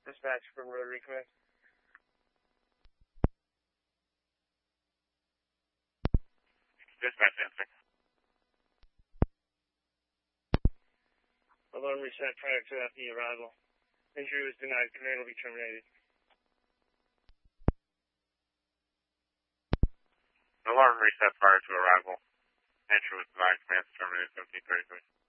Dispatch from Rotary Command. Dispatch answer. Alarm reset prior to FE arrival. Entry was denied. Command will be terminated. Alarm reset prior to arrival. Entry was denied. Command terminated 1733.